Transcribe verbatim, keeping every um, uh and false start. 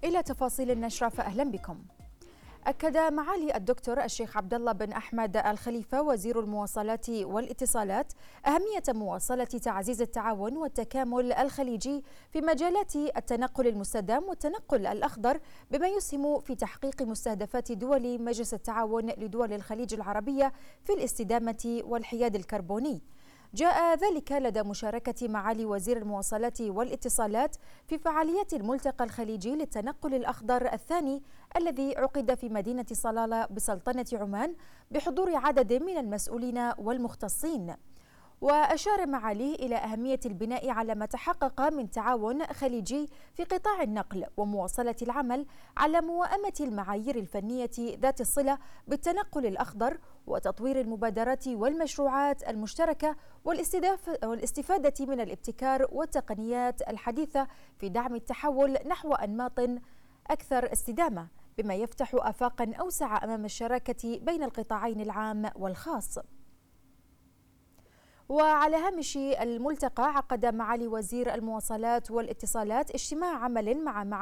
إلى تفاصيل النشرة فأهلا بكم. أكد معالي الدكتور الشيخ عبد الله بن أحمد الخليفة وزير المواصلات والاتصالات أهمية مواصلة تعزيز التعاون والتكامل الخليجي في مجالات التنقل المستدام والتنقل الأخضر، بما يسهم في تحقيق مستهدفات دول مجلس التعاون لدول الخليج العربية في الاستدامة والحياد الكربوني. جاء ذلك لدى مشاركة معالي وزير المواصلات والاتصالات في فعاليات الملتقى الخليجي للتنقل الأخضر الثاني الذي عقد في مدينة صلالة بسلطنة عمان بحضور عدد من المسؤولين والمختصين. وأشار معاليه إلى أهمية البناء على ما تحقق من تعاون خليجي في قطاع النقل ومواصلة العمل على موائمة المعايير الفنية ذات الصلة بالتنقل الأخضر وتطوير المبادرات والمشروعات المشتركة والاستفادة من الابتكار والتقنيات الحديثة في دعم التحول نحو أنماط أكثر استدامة، بما يفتح آفاقا أوسع أمام الشراكة بين القطاعين العام والخاص. وعلى هامش الملتقى عقد معالي وزير المواصلات والاتصالات اجتماع عمل مع